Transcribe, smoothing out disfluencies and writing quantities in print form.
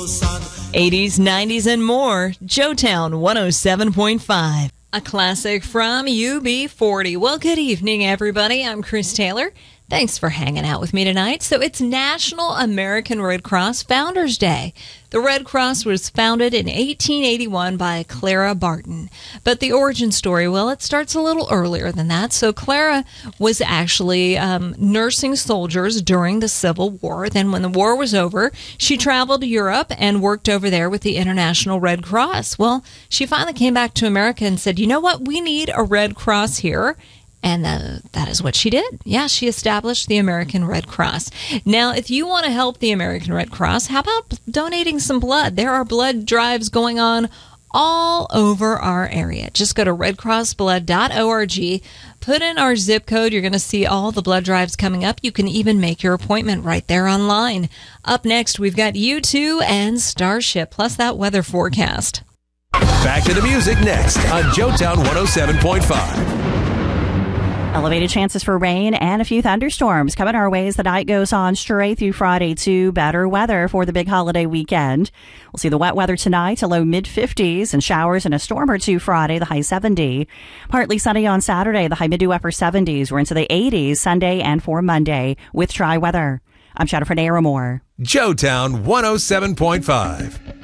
80s, 90s, and more. Joetown 107.5. A classic from UB40. Well, good evening, everybody. I'm Chris Taylor. Thanks for hanging out with me tonight. So it's National American Red Cross Founders Day. The Red Cross was founded in 1881 by Clara Barton. But the origin story, well, it starts a little earlier than that. So Clara was actually nursing soldiers during the Civil War. Then when the war was over, she traveled to Europe and worked over there with the International Red Cross. Well, she finally came back to America and said, you know what, we need a Red Cross here. And that is what she did. Yeah, she established the American Red Cross. Now, if you want to help the American Red Cross, how about donating some blood? There are blood drives going on all over our area. Just go to redcrossblood.org, put in our zip code. You're going to see all the blood drives coming up. You can even make your appointment right there online. Up next, we've got U2 and Starship, plus that weather forecast. Back to the music next on Joetown 107.5. Elevated chances for rain and a few thunderstorms coming our way as the night goes on straight through Friday to better weather for the big holiday weekend. We'll see the wet weather tonight, a low mid-50s, and showers and a storm or two Friday, the high 70. Partly sunny on Saturday, the high mid to upper 70s. We're into the 80s Sunday and for Monday with dry weather. I'm Jennifer Naramore. Joetown 107.5.